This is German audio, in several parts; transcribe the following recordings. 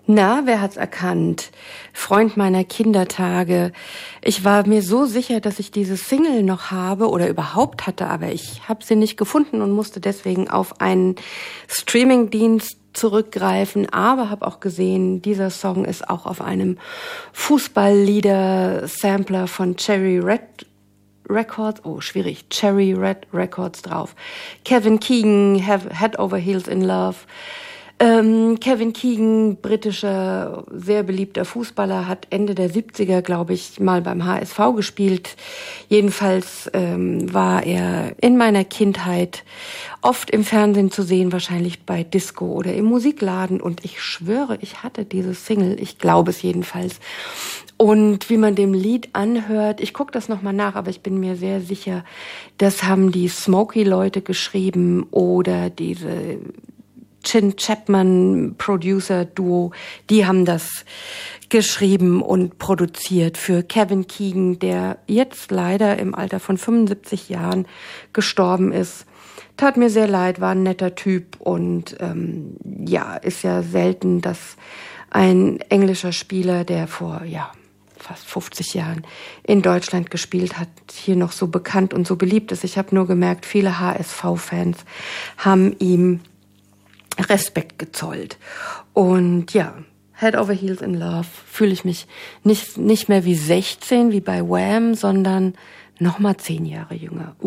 Na, wer hat's erkannt? Freund meiner Kindertage. Ich war mir so sicher, dass ich diese Single noch habe oder überhaupt hatte, aber ich habe sie nicht gefunden und musste deswegen auf einen Streamingdienst zurückgreifen, aber habe auch gesehen, dieser Song ist auch auf einem Fußballlieder-Sampler von Cherry Red Records, Cherry Red Records drauf. Kevin Keegan, Head Over Heels in Love. Kevin Keegan, britischer, sehr beliebter Fußballer, hat Ende der 70er, glaube ich, mal beim HSV gespielt. Jedenfalls war er in meiner Kindheit oft im Fernsehen zu sehen, wahrscheinlich bei Disco oder im Musikladen. Und ich schwöre, ich hatte diese Single, ich glaube es jedenfalls. Und wie man dem Lied anhört, ich gucke das nochmal nach, aber ich bin mir sehr sicher, das haben die Smokey-Leute geschrieben oder diese Chin Chapman Producer Duo, die haben das geschrieben und produziert für Kevin Keegan, der jetzt leider im Alter von 75 Jahren gestorben ist. Tat mir sehr leid, war ein netter Typ und ist ja selten, dass ein englischer Spieler, der vor fast 50 Jahren in Deutschland gespielt hat, hier noch so bekannt und so beliebt ist. Ich habe nur gemerkt, viele HSV-Fans haben ihm Respekt gezollt. Und ja, Head Over Heels in Love fühle ich mich nicht mehr wie 16, wie bei Wham, sondern nochmal 10 Jahre jünger.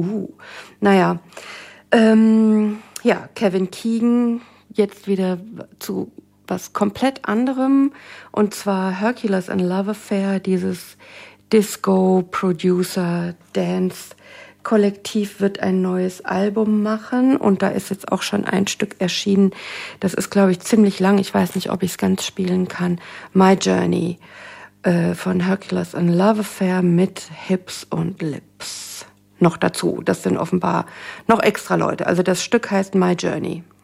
Kevin Keegan, jetzt wieder zu was komplett anderem, und zwar Hercules and Love Affair, dieses Disco-Producer-Dance-Kollektiv wird ein neues Album machen und da ist jetzt auch schon ein Stück erschienen. Das ist, glaube ich, ziemlich lang. Ich weiß nicht, ob ich es ganz spielen kann. My Journey von Hercules and Love Affair mit Hips und Lips. Noch dazu. Das sind offenbar noch extra Leute. Also das Stück heißt My Journey.